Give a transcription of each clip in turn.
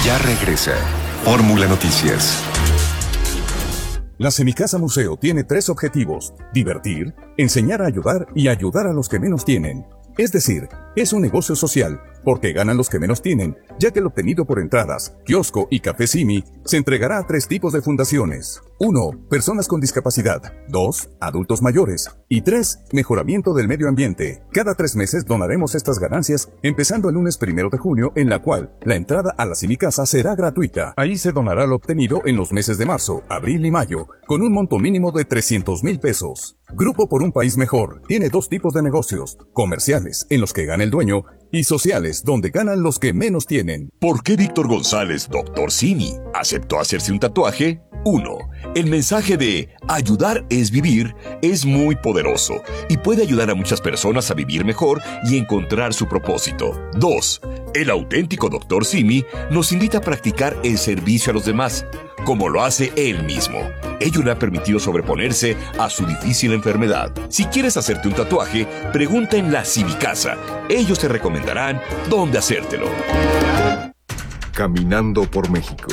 Ya regresa Fórmula Noticias. La Semicasa Museo tiene 3 objetivos: divertir, enseñar a ayudar y ayudar a los que menos tienen. Es decir, es un negocio social, porque ganan los que menos tienen, ya que lo obtenido por entradas, kiosco y café Simi se entregará a 3 tipos de fundaciones. 1. Personas con discapacidad. 2. Adultos mayores. Y 3. Mejoramiento del medio ambiente. Cada 3 meses donaremos estas ganancias, empezando el lunes 1 de junio, en la cual la entrada a la Semicasa será gratuita. Ahí se donará lo obtenido en los meses de marzo, abril y mayo, con un monto mínimo de 300,000 pesos. Grupo por un País Mejor tiene 2 tipos de negocios: comerciales, en los que gana el dueño, y sociales, donde ganan los que menos tienen. ¿Por qué Víctor González, Dr. Simi, aceptó hacerse un tatuaje? 1. El mensaje de ayudar es vivir es muy poderoso y puede ayudar a muchas personas a vivir mejor y encontrar su propósito. 2. El auténtico Dr. Simi nos invita a practicar el servicio a los demás, como lo hace él mismo. Ello le ha permitido sobreponerse a su difícil enfermedad. Si quieres hacerte un tatuaje, pregunta en la Semicasa. Ellos te recomendarán dónde hacértelo. Caminando por México.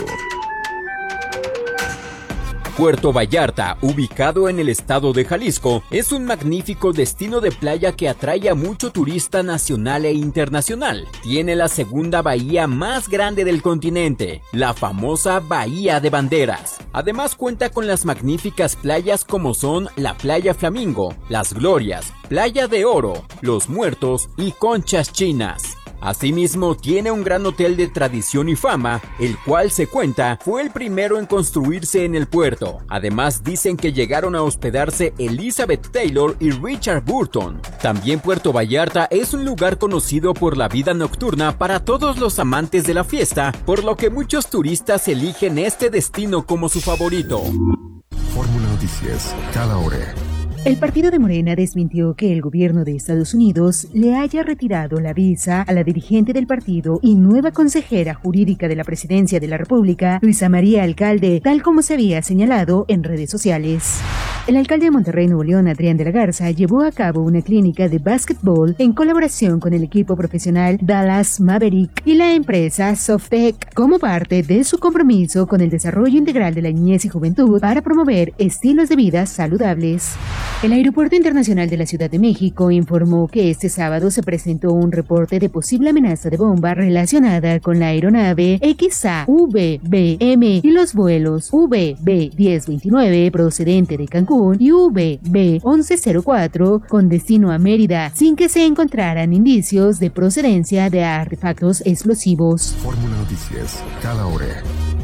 Puerto Vallarta, ubicado en el estado de Jalisco, es un magnífico destino de playa que atrae a mucho turista nacional e internacional. Tiene la segunda bahía más grande del continente, la famosa Bahía de Banderas. Además cuenta con las magníficas playas como son la Playa Flamingo, Las Glorias, Playa de Oro, Los Muertos y Conchas Chinas. Asimismo, tiene un gran hotel de tradición y fama, el cual se cuenta fue el primero en construirse en el puerto. Además, dicen que llegaron a hospedarse Elizabeth Taylor y Richard Burton. También Puerto Vallarta es un lugar conocido por la vida nocturna para todos los amantes de la fiesta, por lo que muchos turistas eligen este destino como su favorito. Fórmula Noticias, cada hora. El partido de Morena desmintió que el gobierno de Estados Unidos le haya retirado la visa a la dirigente del partido y nueva consejera jurídica de la Presidencia de la República, Luisa María Alcalde, tal como se había señalado en redes sociales. El alcalde de Monterrey, Nuevo León, Adrián de la Garza, llevó a cabo una clínica de básquetbol en colaboración con el equipo profesional Dallas Maverick y la empresa Softec, como parte de su compromiso con el desarrollo integral de la niñez y juventud para promover estilos de vida saludables. El Aeropuerto Internacional de la Ciudad de México informó que este sábado se presentó un reporte de posible amenaza de bomba relacionada con la aeronave XA-VBM y los vuelos VB-1029 procedente de Cancún y VB-1104 con destino a Mérida, sin que se encontraran indicios de procedencia de artefactos explosivos. Fórmula Noticias, cada hora.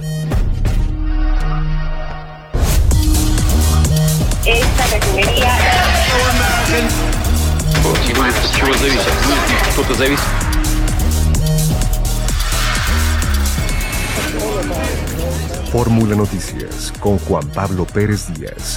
Esta refinería. Fórmula Noticias con Juan Pablo Pérez Díaz.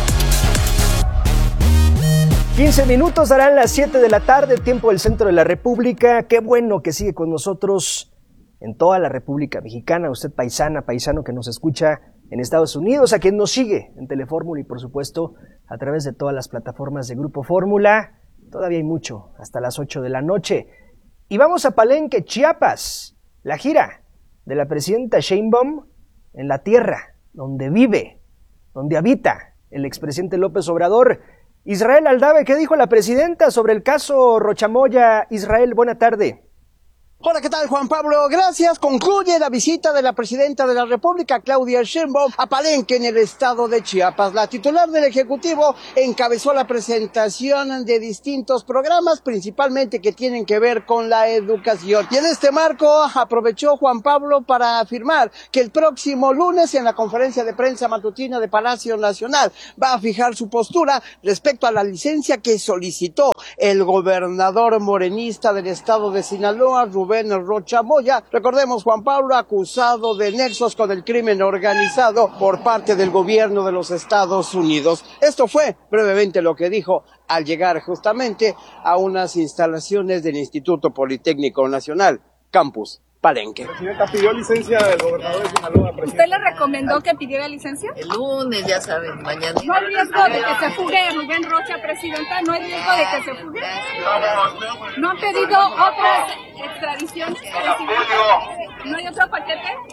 15 minutos darán las 7 de la tarde, tiempo del centro de la República. Qué bueno que sigue con nosotros en toda la República Mexicana. Usted paisana, paisano que nos escucha en Estados Unidos, a quien nos sigue en Telefórmula y por supuesto a través de todas las plataformas de Grupo Fórmula. Todavía hay mucho, hasta las 8 de la noche. Y vamos a Palenque, Chiapas, la gira de la presidenta Sheinbaum en la tierra donde vive, donde habita el expresidente López Obrador. Israel Aldave, ¿qué dijo la presidenta sobre el caso Rochamoya? Israel, buena tarde. Hola, ¿qué tal, Juan Pablo? Gracias. Concluye la visita de la presidenta de la República, Claudia Sheinbaum, a Palenque, en el estado de Chiapas. La titular del Ejecutivo encabezó la presentación de distintos programas, principalmente que tienen que ver con la educación. Y en este marco aprovechó Juan Pablo para afirmar que el próximo lunes, en la conferencia de prensa matutina de Palacio Nacional, va a fijar su postura respecto a la licencia que solicitó el gobernador morenista del estado de Sinaloa, Rubén Rochamoya. Recordemos, Juan Pablo, acusado de nexos con el crimen organizado por parte del gobierno de los Estados Unidos. Esto fue brevemente lo que dijo al llegar justamente a unas instalaciones del Instituto Politécnico Nacional, Campus Palenque. Presidenta, ¿pidió licencia del gobernador de Sinaloa? ¿Usted le recomendó que pidiera licencia? El lunes, ya saben, mañana. ¿No hay riesgo de que se fugue Rubén Rocha, presidenta? ¿No hay riesgo de que se fugue? ¿No han pedido otras extradiciones? ¿No hay otro paquete?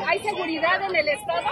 ¿Hay seguridad en el estado?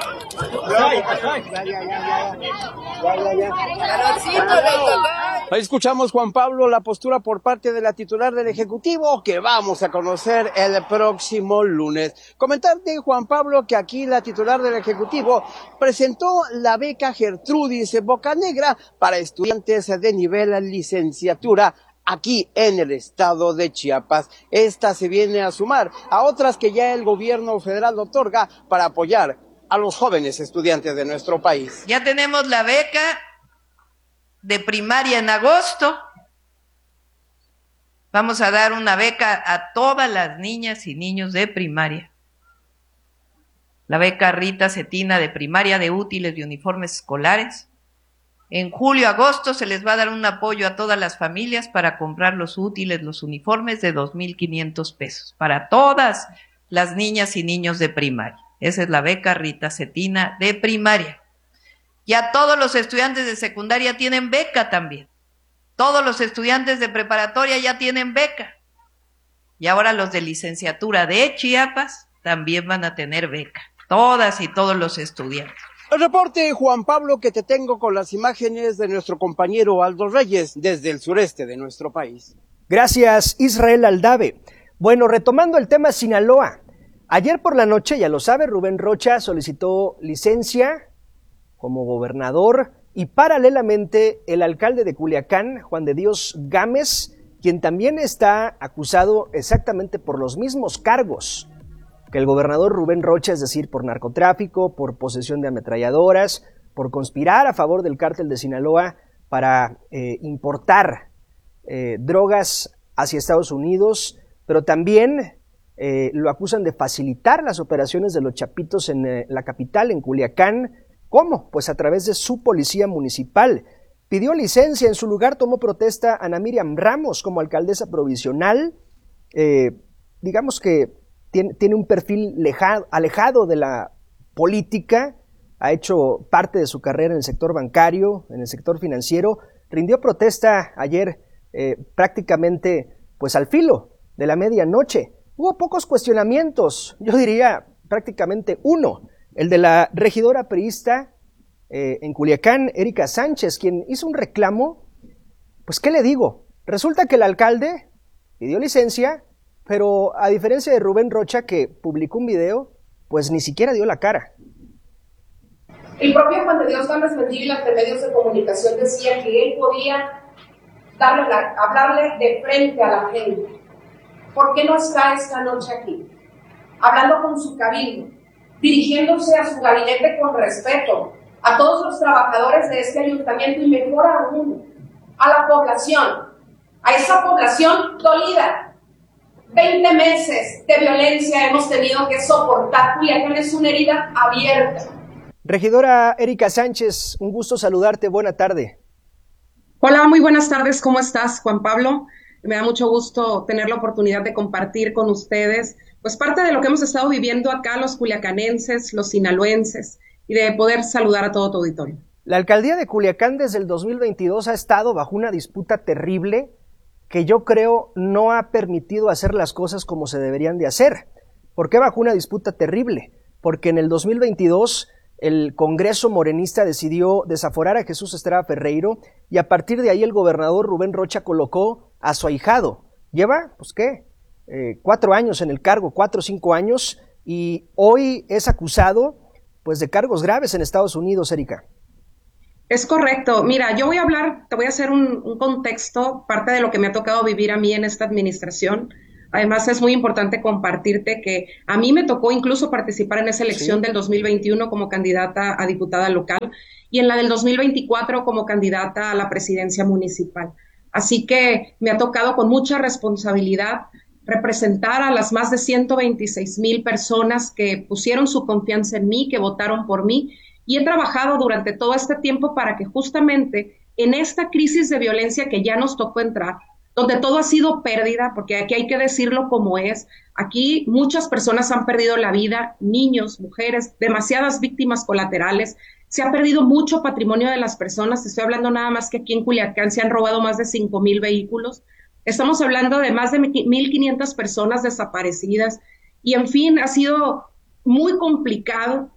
Ahí escuchamos, Juan Pablo, la postura por parte de la titular del Ejecutivo que vamos a conocer el próximo lunes. Comentarte, Juan Pablo, que aquí la titular del Ejecutivo presentó la beca Gertrudis Bocanegra para estudiantes de nivel licenciatura aquí en el estado de Chiapas. Esta se viene a sumar a otras que ya el gobierno federal otorga para apoyar a los jóvenes estudiantes de nuestro país. Ya tenemos la beca de primaria en agosto. Vamos a dar una beca a todas las niñas y niños de primaria. La beca Rita Cetina de primaria de útiles y uniformes escolares. En julio, agosto se les va a dar un apoyo a todas las familias para comprar los útiles, los uniformes de 2,500 pesos para todas las niñas y niños de primaria. Esa es la beca Rita Cetina de primaria. Ya todos los estudiantes de secundaria tienen beca también. Todos los estudiantes de preparatoria ya tienen beca. Y ahora los de licenciatura de Chiapas también van a tener beca. Todas y todos los estudiantes. El reporte, Juan Pablo, que te tengo con las imágenes de nuestro compañero Aldo Reyes desde el sureste de nuestro país. Gracias, Israel Aldave. Bueno, retomando el tema Sinaloa. Ayer por la noche, ya lo sabe, Rubén Rocha solicitó licencia como gobernador y paralelamente el alcalde de Culiacán, Juan de Dios Gámez, quien también está acusado exactamente por los mismos cargos que el gobernador Rubén Rocha, es decir, por narcotráfico, por posesión de ametralladoras, por conspirar a favor del cártel de Sinaloa para importar drogas hacia Estados Unidos, pero también lo acusan de facilitar las operaciones de los Chapitos en la capital, en Culiacán. ¿Cómo? Pues a través de su policía municipal. Pidió licencia, en su lugar tomó protesta Ana Miriam Ramos como alcaldesa provisional. Digamos que tiene un perfil alejado de la política, ha hecho parte de su carrera en el sector bancario, en el sector financiero. Rindió protesta ayer prácticamente pues al filo de la medianoche. Hubo pocos cuestionamientos, yo diría prácticamente uno, el de la regidora priista en Culiacán, Erika Sánchez, quien hizo un reclamo. Pues, ¿qué le digo? Resulta que el alcalde pidió licencia, pero a diferencia de Rubén Rocha, que publicó un video, pues ni siquiera dio la cara. El propio Juan de Dios Gámez Mendívil ante medios de comunicación decía que él podía hablarle de frente a la gente. ¿Por qué no está esta noche aquí? Hablando con su cabildo, dirigiéndose a su gabinete con respeto, a todos los trabajadores de este ayuntamiento y mejor aún, a la población, a esa población dolida. 20 meses de violencia hemos tenido que soportar. Culiacán es una herida abierta. Regidora Erika Sánchez, un gusto saludarte, buena tarde. Hola, muy buenas tardes, ¿cómo estás, Juan Pablo? Me da mucho gusto tener la oportunidad de compartir con ustedes, pues parte de lo que hemos estado viviendo acá los culiacanenses, los sinaloenses, y de poder saludar a todo tu auditorio. La alcaldía de Culiacán desde el 2022 ha estado bajo una disputa terrible que yo creo no ha permitido hacer las cosas como se deberían de hacer. ¿Por qué bajo una disputa terrible? Porque en el 2022 el Congreso morenista decidió desaforar a Jesús Estrada Ferreiro y a partir de ahí el gobernador Rubén Rocha colocó a su ahijado. Lleva, pues ¿qué? 4 años en el cargo, 4 o 5 años, y hoy es acusado pues de cargos graves en Estados Unidos, Erika. Es correcto. Mira, yo voy a hablar, te voy a hacer un contexto, parte de lo que me ha tocado vivir a mí en esta administración. Además, es muy importante compartirte que a mí me tocó incluso participar en esa elección del 2021 como candidata a diputada local y en la del 2024 como candidata a la presidencia municipal. Así que me ha tocado con mucha responsabilidad representar a las más de 126,000 personas que pusieron su confianza en mí, que votaron por mí. Y he trabajado durante todo este tiempo para que justamente en esta crisis de violencia que ya nos tocó entrar, donde todo ha sido pérdida, porque aquí hay que decirlo como es, aquí muchas personas han perdido la vida, niños, mujeres, demasiadas víctimas colaterales, se ha perdido mucho patrimonio de las personas, estoy hablando nada más que aquí en Culiacán se han robado más de 5,000 vehículos, estamos hablando de más de 1,500 personas desaparecidas, y en fin, ha sido muy complicado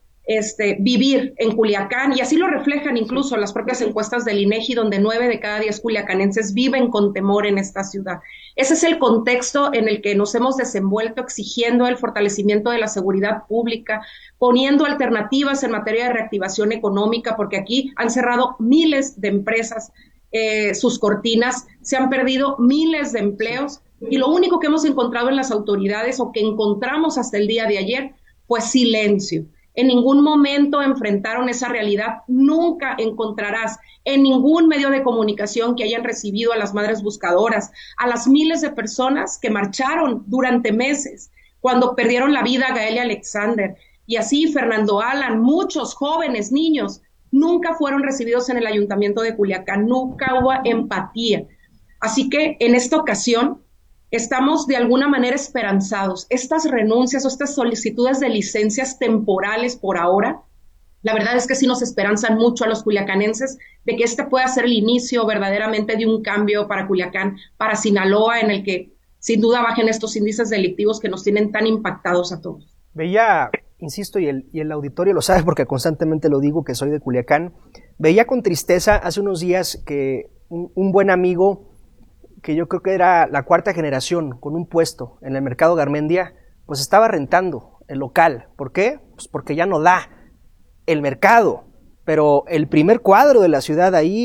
vivir en Culiacán, y así lo reflejan incluso las propias encuestas del INEGI, donde 9 de cada 10 culiacanenses viven con temor en esta ciudad. Ese es el contexto en el que nos hemos desenvuelto, exigiendo el fortalecimiento de la seguridad pública, poniendo alternativas en materia de reactivación económica, porque aquí han cerrado miles de empresas sus cortinas, se han perdido miles de empleos, y lo único que hemos encontrado en las autoridades, o que encontramos hasta el día de ayer, fue silencio. En ningún momento enfrentaron esa realidad. Nunca encontrarás en ningún medio de comunicación que hayan recibido a las madres buscadoras, a las miles de personas que marcharon durante meses, cuando perdieron la vida Gaelia Alexander, y así Fernando Alan, muchos jóvenes, niños, nunca fueron recibidos en el Ayuntamiento de Culiacán, nunca hubo empatía. Así que en esta ocasión estamos de alguna manera esperanzados. Estas renuncias o estas solicitudes de licencias temporales por ahora, la verdad es que sí nos esperanzan mucho a los culiacanenses de que este pueda ser el inicio verdaderamente de un cambio para Culiacán, para Sinaloa, en el que sin duda bajen estos índices delictivos que nos tienen tan impactados a todos. Veía, insisto, y el auditorio lo sabe porque constantemente lo digo, que soy de Culiacán, veía con tristeza hace unos días que un buen amigo, que yo creo que era la 4ª generación, con un puesto en el mercado Garmendia, pues estaba rentando el local. ¿Por qué? Pues porque ya no da el mercado, pero el primer cuadro de la ciudad ahí,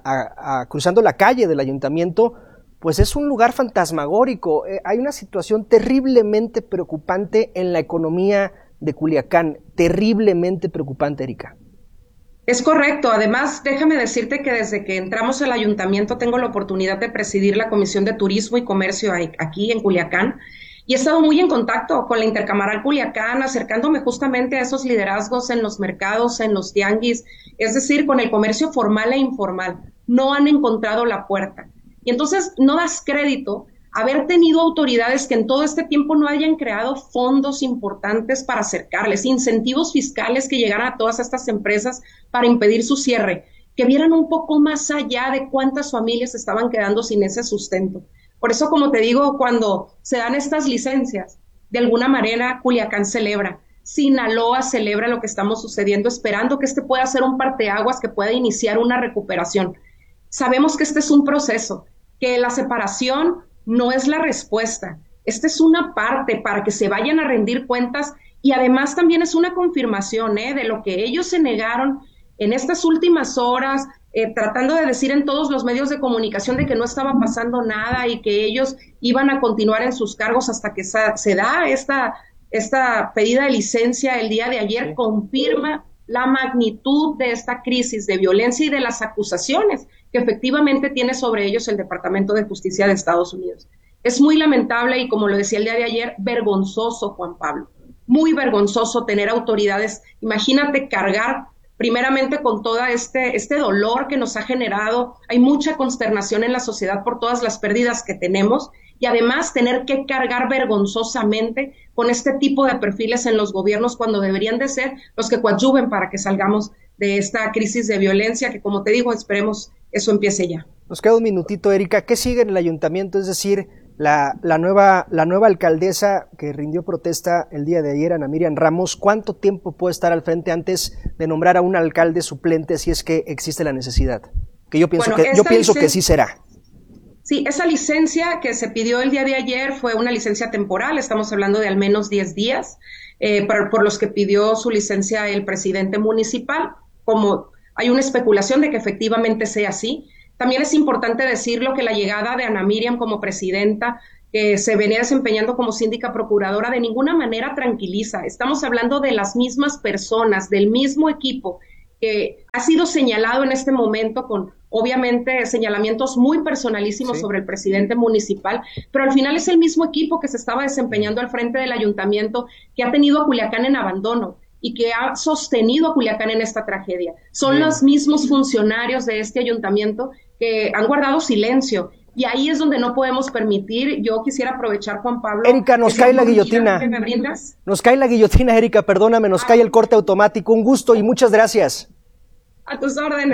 cruzando la calle del ayuntamiento, pues es un lugar fantasmagórico. Hay una situación terriblemente preocupante en la economía de Culiacán, terriblemente preocupante, Erika. Es correcto. Además, déjame decirte que desde que entramos al ayuntamiento tengo la oportunidad de presidir la Comisión de Turismo y Comercio aquí en Culiacán, y he estado muy en contacto con la Intercamaral Culiacán, acercándome justamente a esos liderazgos en los mercados, en los tianguis, es decir, con el comercio formal e informal. No han encontrado la puerta. Y entonces no das crédito haber tenido autoridades que en todo este tiempo no hayan creado fondos importantes para acercarles, incentivos fiscales que llegaran a todas estas empresas para impedir su cierre, que vieran un poco más allá de cuántas familias estaban quedando sin ese sustento. Por eso, como te digo, cuando se dan estas licencias, de alguna manera Culiacán celebra, Sinaloa celebra lo que estamos sucediendo, esperando que este pueda ser un parteaguas que pueda iniciar una recuperación. Sabemos que este es un proceso, que la separación no es la respuesta. Esta es una parte para que se vayan a rendir cuentas, y además también es una confirmación de lo que ellos se negaron en estas últimas horas, tratando de decir en todos los medios de comunicación de que no estaba pasando nada y que ellos iban a continuar en sus cargos hasta que se da esta pedida de licencia el día de ayer. Confirma la magnitud de esta crisis de violencia y de las acusaciones que efectivamente tiene sobre ellos el Departamento de Justicia de Estados Unidos. Es muy lamentable y, como lo decía el día de ayer, vergonzoso, Juan Pablo, muy vergonzoso tener autoridades. Imagínate cargar primeramente con todo este dolor que nos ha generado. Hay mucha consternación en la sociedad por todas las pérdidas que tenemos, y además tener que cargar vergonzosamente con este tipo de perfiles en los gobiernos, cuando deberían de ser los que coadyuven para que salgamos de esta crisis de violencia que, como te digo, esperemos eso empiece ya. Nos queda un minutito, Erika. ¿Qué sigue en el ayuntamiento? Es decir, la nueva alcaldesa que rindió protesta el día de ayer, Ana Miriam Ramos, ¿cuánto tiempo puede estar al frente antes de nombrar a un alcalde suplente, si es que existe la necesidad? Que yo pienso que sí será. Sí, esa licencia que se pidió el día de ayer fue una licencia temporal, estamos hablando de al menos 10 días, por los que pidió su licencia el presidente municipal. Como hay una especulación de que efectivamente sea así, también es importante decirlo que la llegada de Ana Miriam como presidenta, que se venía desempeñando como síndica procuradora, de ninguna manera tranquiliza. Estamos hablando de las mismas personas, del mismo equipo, que ha sido señalado en este momento con, obviamente, señalamientos muy personalísimos sobre el presidente municipal, pero al final es el mismo equipo que se estaba desempeñando al frente del ayuntamiento, que ha tenido a Culiacán en abandono y que ha sostenido a Culiacán en esta tragedia. Son los mismos funcionarios de este ayuntamiento que han guardado silencio, y ahí es donde no podemos permitir. Yo quisiera aprovechar, Juan Pablo. Erika, nos cae la guillotina. Nos cae la guillotina, Erika, perdóname, nos cae el corte automático. Un gusto y muchas gracias. A tus órdenes.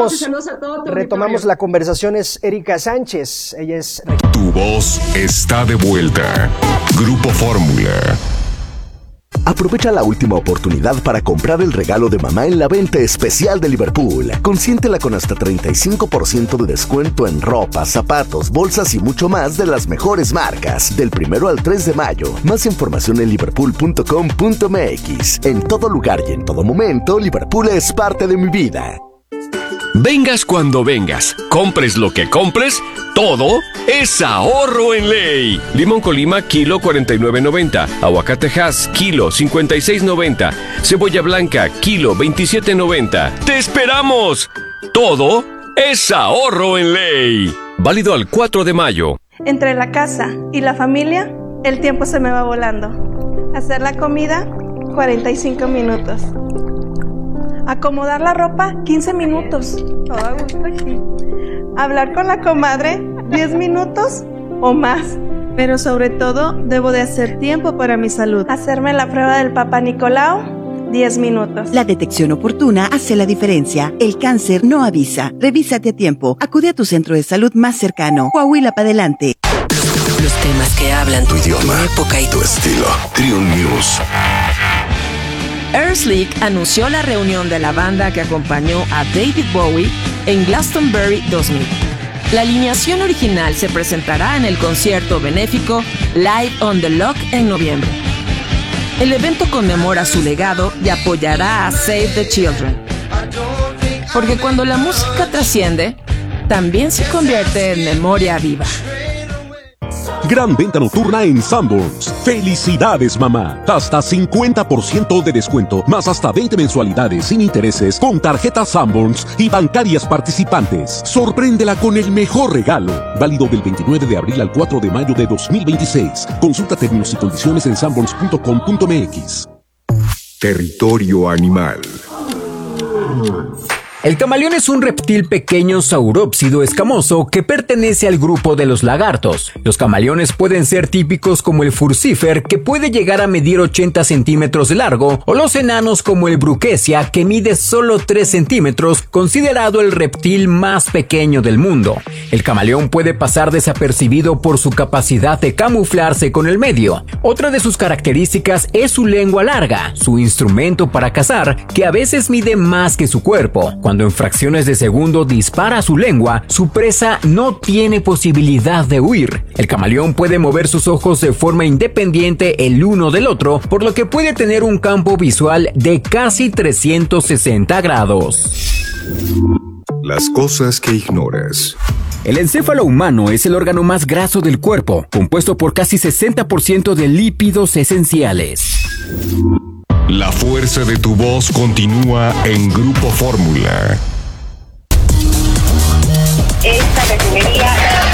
Retomamos la conversación. Es Erika Sánchez. Ella es... Tu voz está de vuelta. Grupo Fórmula. Aprovecha la última oportunidad para comprar el regalo de mamá en la venta especial de Liverpool. Consiéntela con hasta 35% de descuento en ropa, zapatos, bolsas y mucho más de las mejores marcas. Del 1 al 3 de mayo. Más información en liverpool.com.mx. En todo lugar y en todo momento, Liverpool es parte de mi vida. Vengas cuando vengas, compres lo que compres, todo es ahorro en ley. Limón Colima, kilo 49.90. Aguacate Hass, kilo 56.90. Cebolla blanca, kilo 27.90. ¡Te esperamos! Todo es ahorro en ley. Válido al 4 de mayo. Entre la casa y la familia, el tiempo se me va volando. Hacer la comida, 45 minutos. Acomodar la ropa, 15 minutos. Todo a gusto aquí. Hablar con la comadre, 10 minutos o más. Pero sobre todo, debo de hacer tiempo para mi salud. Hacerme la prueba del Papá Nicolau, 10 minutos. La detección oportuna hace la diferencia. El cáncer no avisa. Revísate a tiempo. Acude a tu centro de salud más cercano. Coahuila para adelante. Los temas que hablan tu idioma, tu época y tu estilo. Triun News. Air Slick anunció la reunión de la banda que acompañó a David Bowie en Glastonbury 2000. La alineación original se presentará en el concierto benéfico Live on the Lock en noviembre. El evento conmemora su legado y apoyará a Save the Children. Porque cuando la música trasciende, también se convierte en memoria viva. Gran venta nocturna en Sanborns. ¡Felicidades, mamá! Hasta 50% de descuento, más hasta 20 mensualidades sin intereses con tarjetas Sanborns y bancarias participantes. Sorpréndela con el mejor regalo. Válido del 29 de abril al 4 de mayo de 2026. Consulta términos y condiciones en sanborns.com.mx. Territorio animal. El camaleón es un reptil pequeño saurópsido escamoso que pertenece al grupo de los lagartos. Los camaleones pueden ser típicos como el furcifer, que puede llegar a medir 80 centímetros de largo, o los enanos como el bruquesia, que mide solo 3 centímetros, considerado el reptil más pequeño del mundo. El camaleón puede pasar desapercibido por su capacidad de camuflarse con el medio. Otra de sus características es su lengua larga, su instrumento para cazar, que a veces mide más que su cuerpo. Cuando en fracciones de segundo dispara su lengua, su presa no tiene posibilidad de huir. El camaleón puede mover sus ojos de forma independiente el uno del otro, por lo que puede tener un campo visual de casi 360 grados. Las cosas que ignoras. El encéfalo humano es el órgano más graso del cuerpo, compuesto por casi 60% de lípidos esenciales. La fuerza de tu voz continúa en Grupo Fórmula. Esta refinería.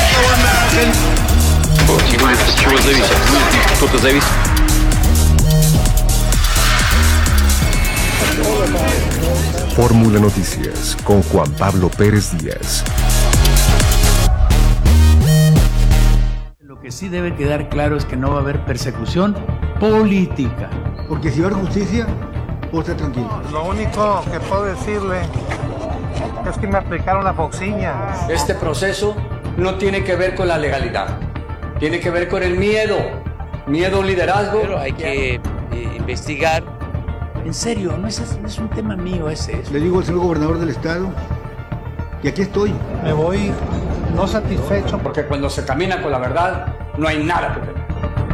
Fórmula Noticias con Juan Pablo Pérez Díaz. Lo que sí debe quedar claro es que no va a haber persecución política. Porque si va a haber justicia, puedo estar tranquilo. Lo único que puedo decirle es que me aplicaron la boxiña. Este proceso no tiene que ver con la legalidad, tiene que ver con el miedo a un liderazgo. Pero hay que investigar. En serio, no es un tema mío ese. Le digo al señor gobernador del estado que aquí estoy. Me voy no satisfecho. Porque cuando se camina con la verdad, no hay nada que temer.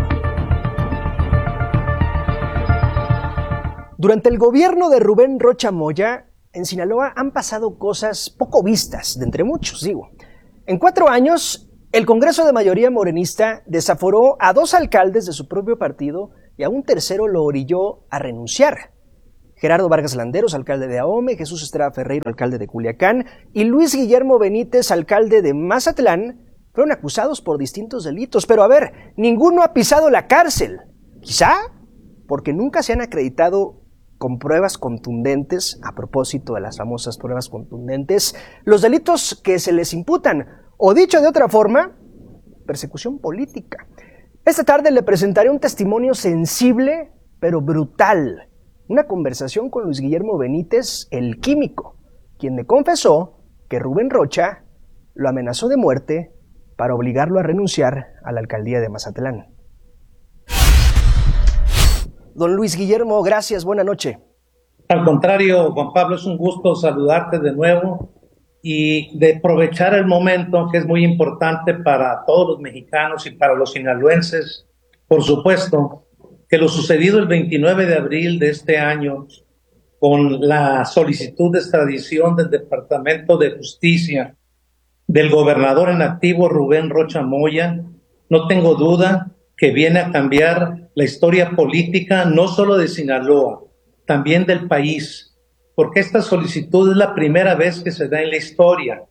Durante el gobierno de Rubén Rocha Moya, en Sinaloa han pasado cosas poco vistas, de entre muchos, digo. En 4 años, el Congreso de mayoría morenista desaforó a 2 alcaldes de su propio partido y a un tercero lo orilló a renunciar. Gerardo Vargas Landeros, alcalde de Ahome, Jesús Estrada Ferreiro, alcalde de Culiacán, y Luis Guillermo Benítez, alcalde de Mazatlán, fueron acusados por distintos delitos. Pero a ver, ninguno ha pisado la cárcel. Quizá porque nunca se han acreditado con pruebas contundentes, a propósito de las famosas pruebas contundentes, los delitos que se les imputan, o dicho de otra forma, persecución política. Esta tarde le presentaré un testimonio sensible, pero brutal. Una conversación con Luis Guillermo Benítez, el químico, quien me confesó que Rubén Rocha lo amenazó de muerte para obligarlo a renunciar a la alcaldía de Mazatlán. Don Luis Guillermo, gracias, buena noche. Al contrario, Juan Pablo, es un gusto saludarte de nuevo y de aprovechar el momento que es muy importante para todos los mexicanos y para los sinaloenses. Por supuesto, que lo sucedido el 29 de abril de este año con la solicitud de extradición del Departamento de Justicia del gobernador en activo Rubén Rocha Moya, no tengo duda que viene a cambiar la historia política no solo de Sinaloa, también del país, porque esta solicitud es la primera vez que se da en la historia.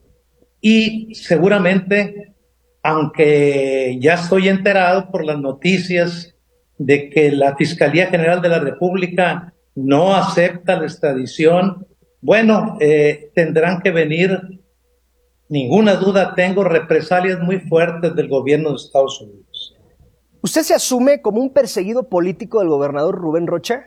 Y seguramente, aunque ya estoy enterado por las noticias de que la Fiscalía General de la República no acepta la extradición, bueno, tendrán que venir, ninguna duda tengo, represalias muy fuertes del gobierno de Estados Unidos. ¿Usted se asume como un perseguido político del gobernador Rubén Rocha?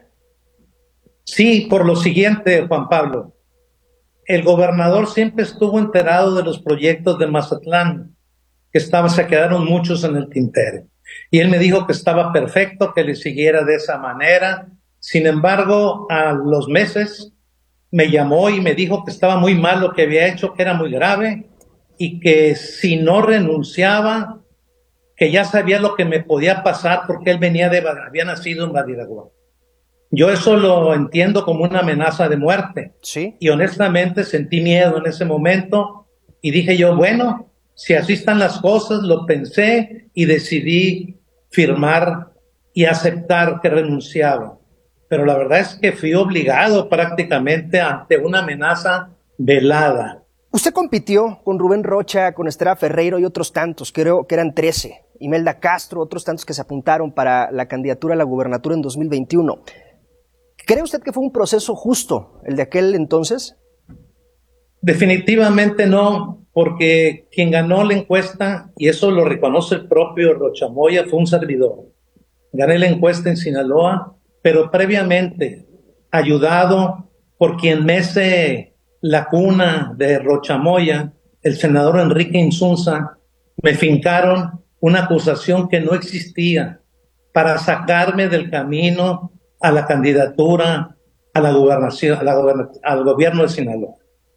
Sí, por lo siguiente, Juan Pablo. El gobernador siempre estuvo enterado de los proyectos de Mazatlán, se quedaron muchos en el tintero. Y él me dijo que estaba perfecto, que le siguiera de esa manera. Sin embargo, a los meses me llamó y me dijo que estaba muy mal lo que había hecho, que era muy grave y que si no renunciaba, que ya sabía lo que me podía pasar porque él había nacido en Badiraguato. Yo eso lo entiendo como una amenaza de muerte. Sí. Y honestamente sentí miedo en ese momento y dije yo, bueno, si así están las cosas, lo pensé y decidí firmar y aceptar que renunciaba. Pero la verdad es que fui obligado prácticamente ante una amenaza velada. Usted compitió con Rubén Rocha, con Estrada Ferreiro y otros tantos, creo que eran 13. Imelda Castro, otros tantos que se apuntaron para la candidatura a la gubernatura en 2021. ¿Cree usted que fue un proceso justo el de aquel entonces? Definitivamente no, porque quien ganó la encuesta, y eso lo reconoce el propio Rocha Moya, fue un servidor. Gané la encuesta en Sinaloa, pero previamente ayudado por quien mece la cuna de Rocha Moya, el senador Enrique Insunza, me fincaron una acusación que no existía para sacarme del camino a la candidatura a la gobernación, al gobierno de Sinaloa.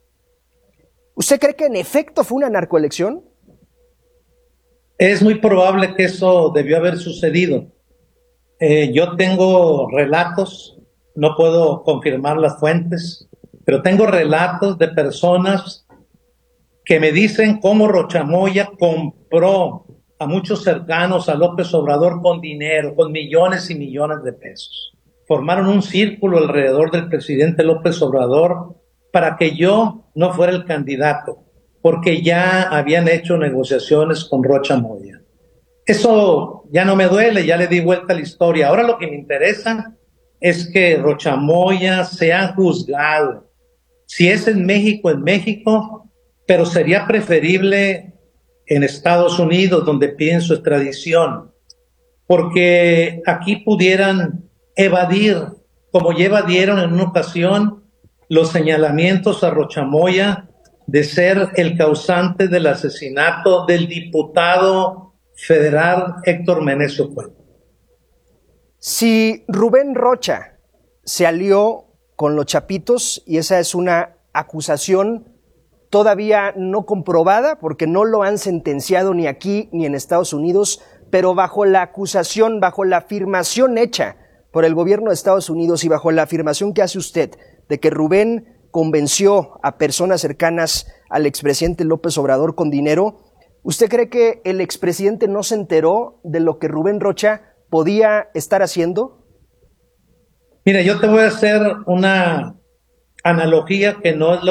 ¿Usted cree que en efecto fue una narcoelección? Es muy probable que eso debió haber sucedido. Yo tengo relatos, no puedo confirmar las fuentes, pero tengo relatos de personas que me dicen cómo Rocha Moya compró a muchos cercanos a López Obrador con dinero, con millones y millones de pesos. Formaron un círculo alrededor del presidente López Obrador para que yo no fuera el candidato, porque ya habían hecho negociaciones con Rocha Moya. Eso ya no me duele, ya le di vuelta a la historia. Ahora lo que me interesa es que Rocha Moya sea juzgado. Si es en México, pero sería preferible en Estados Unidos, donde piden su extradición, porque aquí pudieran evadir, como ya evadieron en una ocasión, los señalamientos a Rocha Moya de ser el causante del asesinato del diputado federal Héctor Menecio Cuellar. Si Rubén Rocha se alió con los Chapitos, y esa es una acusación todavía no comprobada, porque no lo han sentenciado ni aquí ni en Estados Unidos, pero bajo la acusación, bajo la afirmación hecha por el gobierno de Estados Unidos y bajo la afirmación que hace usted de que Rubén convenció a personas cercanas al expresidente López Obrador con dinero, ¿usted cree que el expresidente no se enteró de lo que Rubén Rocha podía estar haciendo? Mira, yo te voy a hacer una analogía que no es lo